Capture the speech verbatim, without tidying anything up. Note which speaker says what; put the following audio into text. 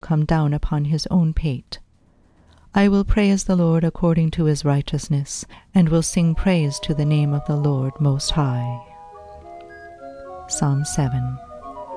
Speaker 1: come down upon his own pate. I will praise the Lord according to his righteousness, and will sing praise to the name of the Lord Most High. Psalm seven.